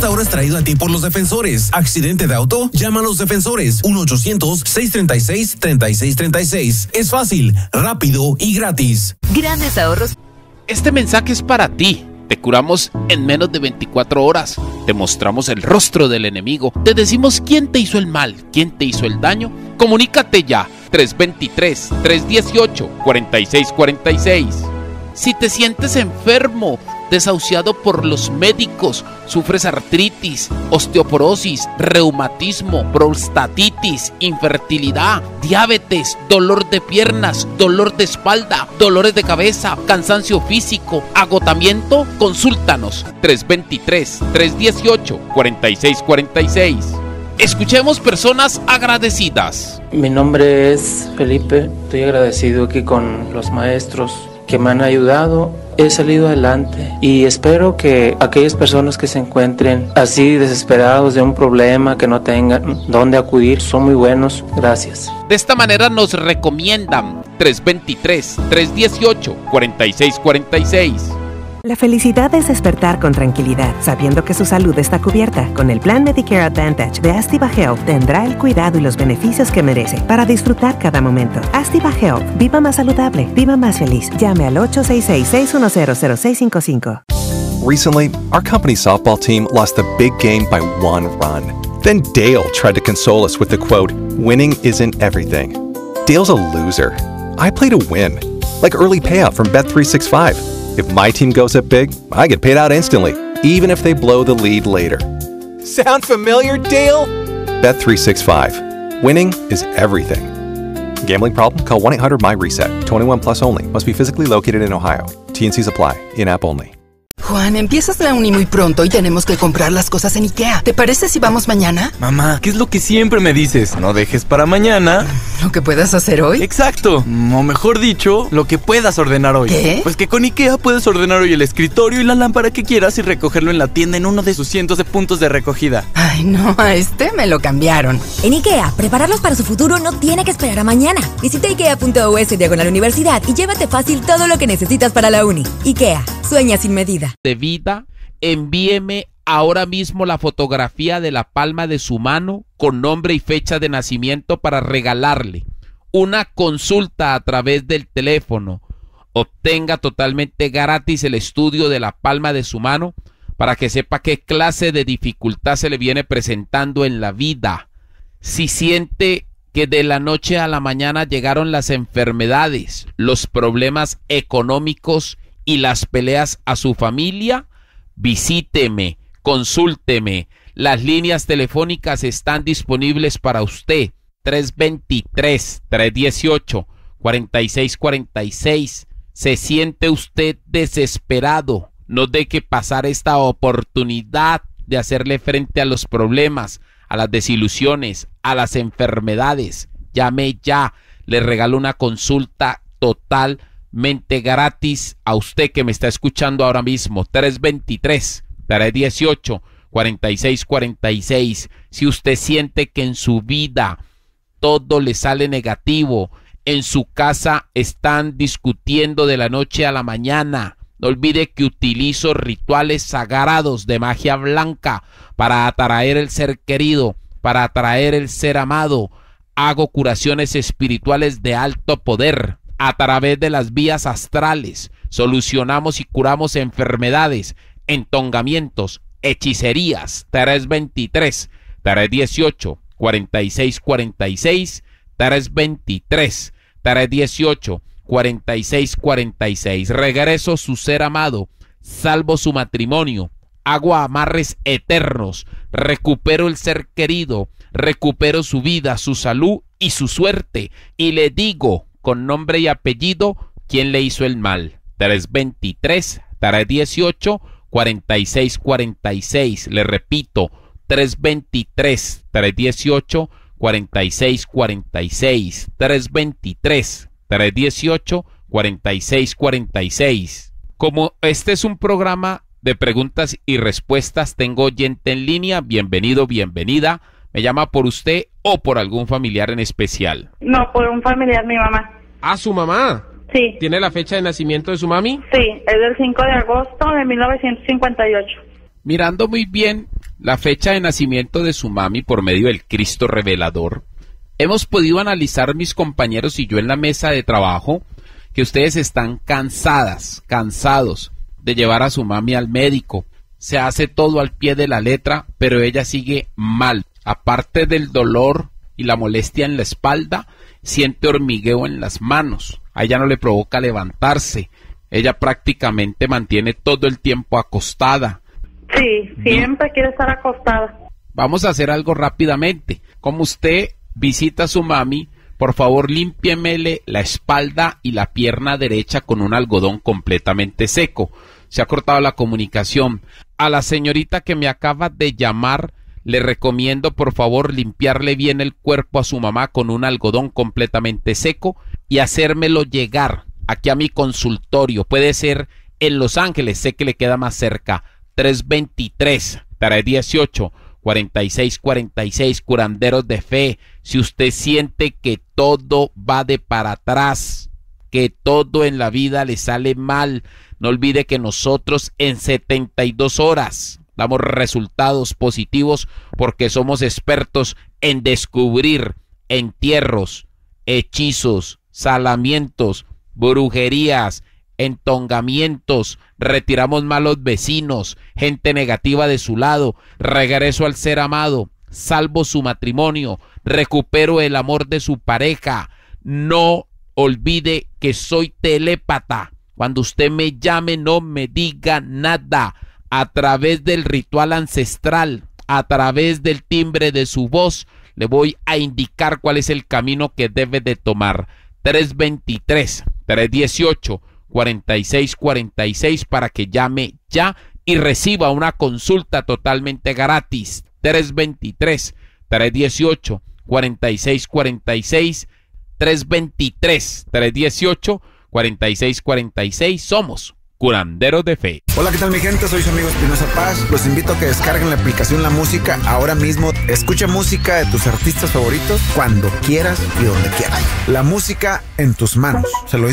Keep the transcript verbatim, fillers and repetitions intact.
Esta hora es traída a ti por los defensores. Accidente de auto, llama a los defensores. uno ochocientos, seiscientos treinta y seis, treinta y seis treinta y seis. Es fácil, rápido y gratis. Grandes ahorros. Este mensaje es para ti. Te curamos en menos de veinticuatro horas. Te mostramos el rostro del enemigo. Te decimos quién te hizo el mal, quién te hizo el daño. Comunícate ya. tres dos tres, tres uno ocho, cuatro seis cuatro seis. Si te sientes enfermo, desahuciado por los médicos, sufres artritis, osteoporosis, reumatismo, prostatitis, infertilidad, diabetes, dolor de piernas, dolor de espalda, dolores de cabeza, cansancio físico, agotamiento, consúltanos. tres dos tres, tres uno ocho, cuatro seis cuatro seis. Escuchemos personas agradecidas. Mi nombre es Felipe, estoy agradecido aquí con los maestros que me han ayudado. He salido adelante y espero que aquellas personas que se encuentren así desesperados de un problema, que no tengan dónde acudir, son muy buenos. Gracias. De esta manera nos recomiendan tres dos tres, tres uno ocho, cuatro seis cuatro seis. La felicidad es despertar con tranquilidad, sabiendo que su salud está cubierta. Con el plan Medicare Advantage de Astiva Health tendrá el cuidado y los beneficios que merece para disfrutar cada momento. Astiva Health, viva más saludable, viva más feliz. Llame al ocho seis seis, seis uno cero, cero seis cinco cinco. Recently, our company's softball team lost the big game by one run. Then Dale tried to console us with the quote, "Winning isn't everything." Dale's a loser. I play to win, like early payout from Bet three sixty-five. If my team goes up big, I get paid out instantly, even if they blow the lead later. Sound familiar, Dale? Bet three sixty-five. Winning is everything. Gambling problem? Call one eight hundred M Y reset. twenty-one plus only. Must be physically located in Ohio. T N Cs apply. In-app only. Juan, empiezas la uni muy pronto y tenemos que comprar las cosas en IKEA. ¿Te parece si vamos mañana? Mamá, ¿qué es lo que siempre me dices? No dejes para mañana ¿lo que puedas hacer hoy? Exacto, o mejor dicho, lo que puedas ordenar hoy. ¿Qué? Pues que con IKEA puedes ordenar hoy el escritorio y la lámpara que quieras y recogerlo en la tienda en uno de sus cientos de puntos de recogida. Ay, no, a este me lo cambiaron. En IKEA, prepararlos para su futuro no tiene que esperar a mañana. Visita ikea punto u s diagonal universidad y llévate fácil todo lo que necesitas para la uni. IKEA, sueña sin medida. De vida, envíeme ahora mismo la fotografía de la palma de su mano con nombre y fecha de nacimiento para regalarle una consulta a través del teléfono. Obtenga totalmente gratis el estudio de la palma de su mano para que sepa qué clase de dificultad se le viene presentando en la vida. Si siente que de la noche a la mañana llegaron las enfermedades, los problemas económicos y las peleas a su familia, visíteme, consúlteme. Las líneas telefónicas están disponibles para usted. tres dos tres, tres uno ocho, cuatro seis cuatro seis. ¿Se siente usted desesperado? No deje pasar esta oportunidad de hacerle frente a los problemas, a las desilusiones, a las enfermedades. Llame ya. Le regalo una consulta total mente gratis a usted que me está escuchando ahora mismo. tres dos tres, tres uno ocho, cuatro seis cuatro seis. Si usted siente que en su vida todo le sale negativo, en su casa están discutiendo de la noche a la mañana, no olvide que utilizo rituales sagrados de magia blanca para atraer el ser querido, para atraer el ser amado. Hago curaciones espirituales de alto poder. A través de las vías astrales solucionamos y curamos enfermedades, entongamientos, hechicerías. tres dos tres, tres uno ocho, cuatro seis cuatro seis, tres dos tres, tres uno ocho, cuatro seis cuatro seis. Regreso su ser amado, salvo su matrimonio, hago amarres eternos, recupero el ser querido, recupero su vida, su salud y su suerte, y le digo con nombre y apellido quién le hizo el mal. tres dos tres, tres uno ocho, cuatro seis cuatro seis. Le repito, tres dos tres, tres uno ocho, cuatro seis cuatro seis. tres dos tres, tres uno ocho, cuatro seis cuatro seis. Como este es un programa de preguntas y respuestas, tengo oyente en línea. Bienvenido, bienvenida. ¿Me llama por usted o por algún familiar en especial? No, por un familiar, mi mamá. ¿Ah, su mamá? Sí. ¿Tiene la fecha de nacimiento de su mami? Sí, es del cinco de agosto de mil novecientos cincuenta y ocho. Mirando muy bien la fecha de nacimiento de su mami por medio del Cristo revelador, hemos podido analizar mis compañeros y yo en la mesa de trabajo que ustedes están cansadas, cansados de llevar a su mami al médico. Se hace todo al pie de la letra, pero ella sigue mal. Aparte del dolor y la molestia en la espalda, siente hormigueo en las manos. A ella no le provoca levantarse. Ella prácticamente mantiene todo el tiempo acostada. Sí, siempre quiere estar acostada. Vamos a hacer algo rápidamente. Como usted visita a su mami, por favor límpiemele la espalda y la pierna derecha con un algodón completamente seco. Se ha cortado la comunicación. A la señorita que me acaba de llamar, le recomiendo por favor limpiarle bien el cuerpo a su mamá con un algodón completamente seco y hacérmelo llegar aquí a mi consultorio. Puede ser en Los Ángeles, sé que le queda más cerca. tres veintitrés, tres dieciocho, cuarenta y seis cuarenta y seis, Curanderos de Fe. Si usted siente que todo va de para atrás, que todo en la vida le sale mal, no olvide que nosotros en setenta y dos horas damos resultados positivos porque somos expertos en descubrir entierros, hechizos, salamientos, brujerías, entongamientos, retiramos malos vecinos, gente negativa de su lado, regreso al ser amado, salvo su matrimonio, recupero el amor de su pareja. No olvide que soy telépata. Cuando usted me llame, no me diga nada. A través del ritual ancestral, a través del timbre de su voz, le voy a indicar cuál es el camino que debe de tomar. tres veintitrés, tres dieciocho, cuarenta y seis cuarenta y seis para que llame ya y reciba una consulta totalmente gratis. tres veintitrés, tres dieciocho, cuarenta y seis cuarenta y seis, tres veintitrés, tres dieciocho, cuarenta y seis cuarenta y seis. Somos Curanderos de Fe. Hola, ¿qué tal mi gente? Soy su amigo Espinosa Paz. Los invito a que descarguen la aplicación La Música ahora mismo. Escucha música de tus artistas favoritos cuando quieras y donde quieras. La música en tus manos. Se lo